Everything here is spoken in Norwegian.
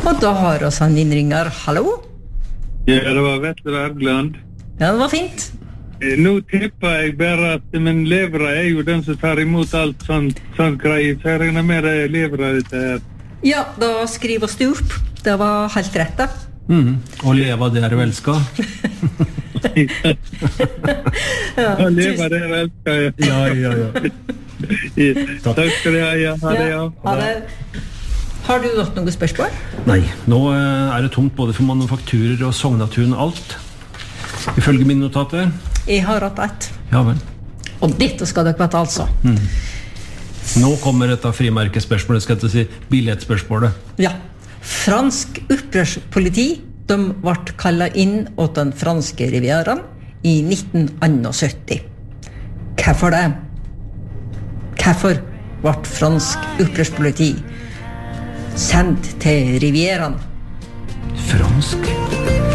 Og da har oss en innringer. Hallo? Ja, det var Vetle Wergeland. Ja, det var fint. Nå tipper jeg bare at min levere jo den som tar imot alt sånt greier. Så jeg regner med det levere dette her. Ja, da skriv oss det opp. Det var helt rett da. Og leva det du elsker. Ja, leva det elsker jeg. Ja. Takk skal du ha, ja. Ha det, ja. Ha det. Har du hatt noen spørsmål? Nei, nå det tomt både for manufakturer og Sognaturen og alt. Ifølge mine notater. Jeg har hatt ett. Ja vel. Og dette skal dere vite altså. Nå kommer dette frimerkespørsmålet, skal jeg si, billettspørsmålet. Ja. Fransk opprørspoliti, de ble kallet inn åt den franske rivieraen i 1971. Hvorfor det? Hvorfor ble fransk opprørspoliti sendt til rivieraen? Fransk